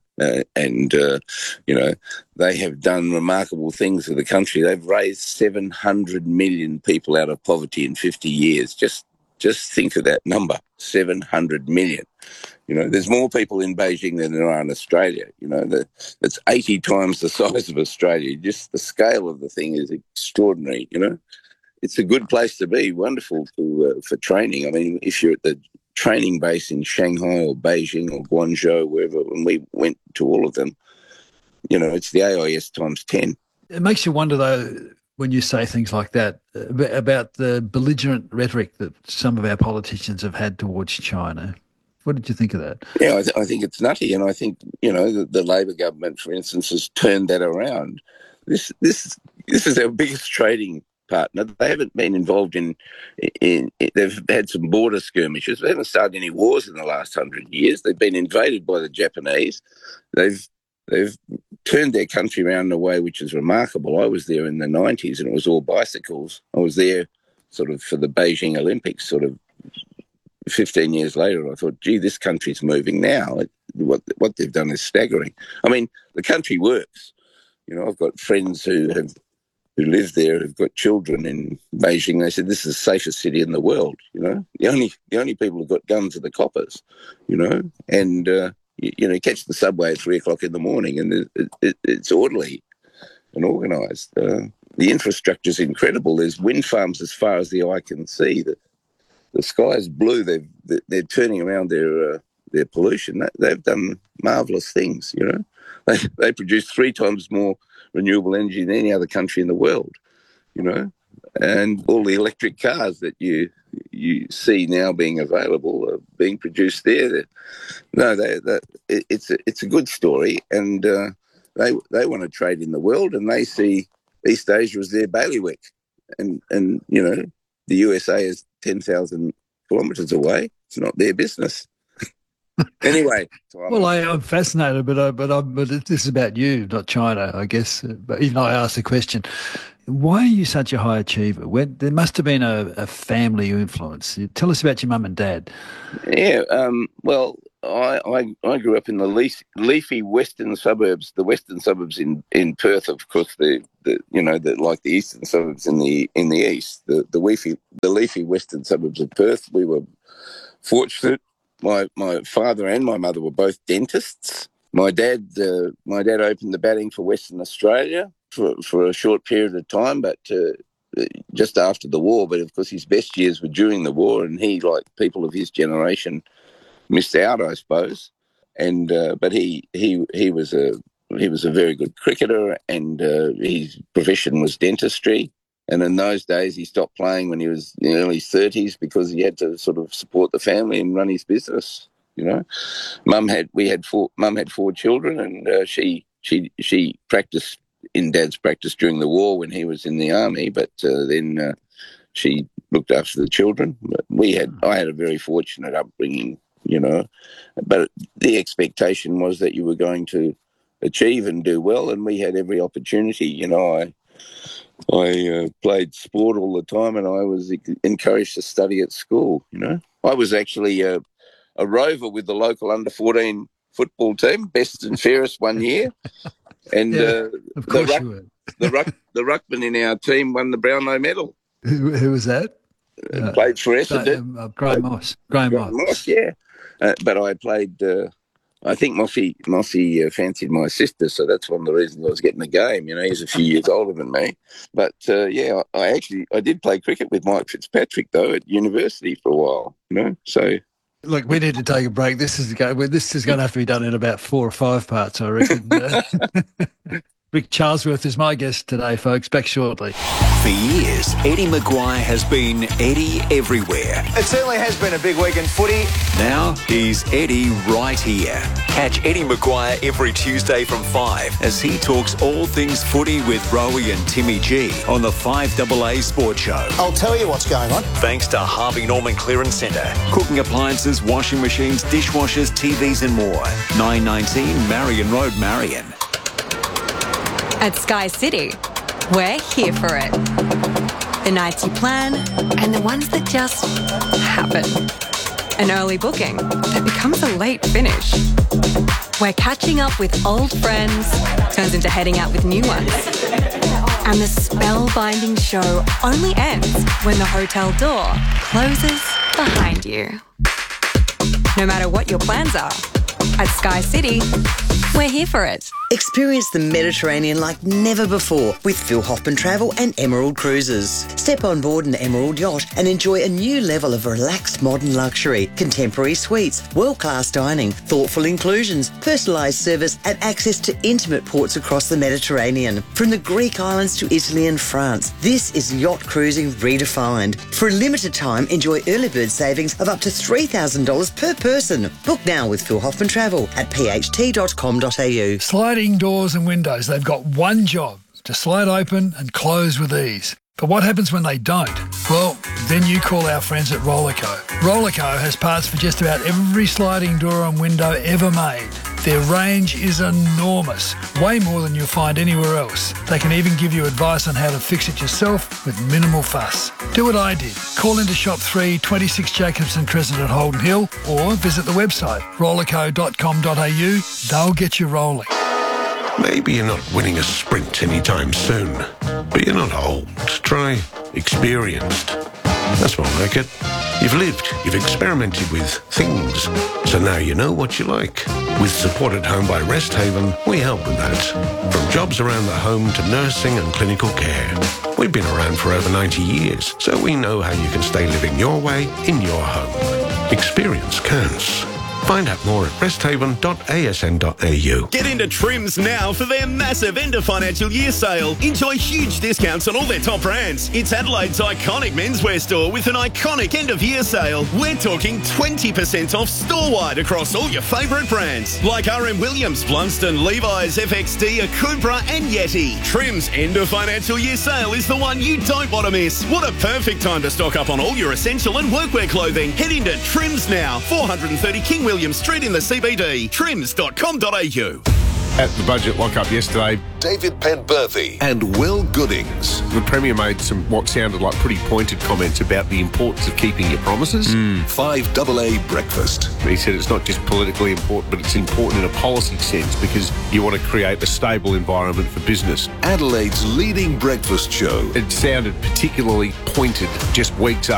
They have done remarkable things for the country. They've raised 700 million people out of poverty in 50 years. Just think of that number, 700 million. There's more people in Beijing than there are in Australia. It's 80 times the size of Australia. Just the scale of the thing is extraordinary, It's a good place to be, wonderful for training. I mean, if you're at the training base in Shanghai or Beijing or Guangzhou, wherever, when we went to all of them, it's the AIS times 10. It makes you wonder, though, when you say things like that, about the belligerent rhetoric that some of our politicians have had towards China. What did you think of that? Yeah, I think it's nutty, and I think, the Labor government, for instance, has turned that around. This is our biggest trading partner. They haven't been involved in they've had some border skirmishes. They haven't started any wars in the last 100 years. They've been invaded by the Japanese. They've turned their country around in a way which is remarkable. I was there in the 90s and it was all bicycles. I was there sort of for the Beijing Olympics sort of 15 years later. I thought, gee, this country's moving now. What they've done is staggering. I mean, the country works. I've got friends who live there, who've got children in Beijing. They said this is the safest city in the world. The only people who've got guns are the coppers. And you catch the subway at 3 o'clock in the morning, and it's orderly and organised. The infrastructure's incredible. There's wind farms as far as the eye can see. The sky's blue. They're turning around their pollution. They've done marvellous things. They produce 3 times more renewable energy than any other country in the world. And all the electric cars that you see now being available are being produced there. It's a good story, and they want to trade in the world, and they see East Asia as their bailiwick, and the USA is 10,000 kilometres away. It's not their business. Anyway, well, I'm fascinated, but this is about you, not China, I guess. But even I asked the question, why are you such a high achiever? There must have been a family influence. Tell us about your mum and dad. Yeah, well, I grew up in the leafy western suburbs. The western suburbs in Perth, of course, like the eastern suburbs in the east. The leafy western suburbs of Perth. We were fortunate. My father and my mother were both dentists. My dad opened the batting for Western Australia for a short period of time, but just after the war. But of course, his best years were during the war, and he, like people of his generation, missed out, I suppose. And but he was a very good cricketer, and his profession was dentistry. And in those days, he stopped playing when he was in the early 30s because he had to sort of support the family and run his business. Mum had 4 children, and she practiced in Dad's practice during the war when he was in the army. But then she looked after the children. But I had a very fortunate upbringing, But the expectation was that you were going to achieve and do well, and we had every opportunity. I played sport all the time, and I was encouraged to study at school. I was actually a rover with the local under-14 football team, best and fairest one year. And of course you were. the ruckman in our team won the Brownlow medal. Who was that? Played for Essendon. Graham Moss. Graham Moss, yeah. But I played... I think Mossy fancied my sister, so that's one of the reasons I was getting the game. He's a few years older than me. But, I did play cricket with Mike Fitzpatrick, though, at university for a while, so... Look, we need to take a break. This is going to have to be done in about 4 or 5 parts, I reckon. Rick Charlesworth is my guest today, folks. Back shortly. For years, Eddie Maguire has been Eddie everywhere. It certainly has been a big week in footy. Now he's Eddie right here. Catch Eddie Maguire every Tuesday from 5 as he talks all things footy with Rowie and Timmy G on the 5AA Sports Show. I'll tell you what's going on. Thanks to Harvey Norman Clearance Centre. Cooking appliances, washing machines, dishwashers, TVs and more. 919 Marion Road, Marion. At Sky City, we're here for it. The nights you plan and the ones that just happen. An early booking that becomes a late finish. Where catching up with old friends turns into heading out with new ones. And the spellbinding show only ends when the hotel door closes behind you. No matter what your plans are, at Sky City, we're here for it. Experience the Mediterranean like never before with Phil Hoffman Travel and Emerald Cruises. Step on board an Emerald yacht and enjoy a new level of relaxed modern luxury, contemporary suites, world-class dining, thoughtful inclusions, personalised service and access to intimate ports across the Mediterranean. From the Greek islands to Italy and France, this is yacht cruising redefined. For a limited time, enjoy early bird savings of up to $3,000 per person. Book now with Phil Hoffman Travel at pht.com.au. Sliding doors and windows, they've got one job, to slide open and close with ease. But what happens when they don't? Well, then you call our friends at Rollico. Rollico has parts for just about every sliding door and window ever made. Their range is enormous, way more than you'll find anywhere else. They can even give you advice on how to fix it yourself with minimal fuss. Do what I did. Call into Shop 3, 26 Jacobson Crescent at Holden Hill, or visit the website rollico.com.au. They'll get you rolling. Maybe you're not winning a sprint anytime soon, but you're not old. Try experienced. That's more like it. You've lived, you've experimented with things, so now you know what you like. With support at home by Resthaven, we help with that. From jobs around the home to nursing and clinical care. We've been around for over 90 years, so we know how you can stay living your way in your home. Experience counts. Find out more at resthaven.asn.au. Get into Trims now for their massive end of financial year sale. Enjoy huge discounts on all their top brands. It's Adelaide's iconic menswear store with an iconic end of year sale. We're talking 20% off store-wide across all your favourite brands like RM Williams, Blunston, Levi's, FXD, Akubra and Yeti. Trims end of financial year sale is the one you don't want to miss. What a perfect time to stock up on all your essential and workwear clothing. Head into Trims now, 430 King William Street in the CBD. Trims.com.au. At the budget lockup yesterday, David Penberthy and Will Goodings. the Premier made some what sounded like pretty pointed comments about the importance of keeping your promises. 5AA Breakfast. He said it's not just politically important, but it's important in a policy sense because you want to create a stable environment for business. Adelaide's leading breakfast show. It sounded particularly pointed just weeks